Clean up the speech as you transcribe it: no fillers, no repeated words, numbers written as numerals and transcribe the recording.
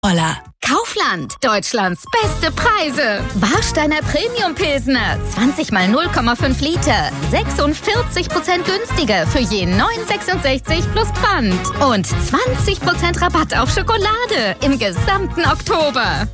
Holla. Kaufland, Deutschlands beste Preise. Warsteiner Premium Pilsner, 20 mal 0,5 Liter, 46% günstiger für je 9,66 plus Pfand. Und 20% Rabatt auf Schokolade im gesamten Oktober.